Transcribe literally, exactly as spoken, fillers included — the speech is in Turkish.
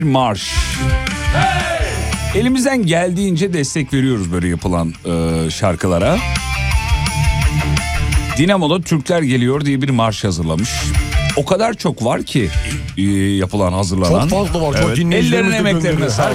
marş. Elimizden geldiğince destek veriyoruz böyle yapılan e, şarkılara. Dinamo'da Türkler Geliyor diye bir marş hazırlamış. O kadar çok var ki e, yapılan, hazırlanan. Çok fazla var. Çok Evet. dinleyicilerimiz de Ellerine, emeklerine gönderiyor. sağlık.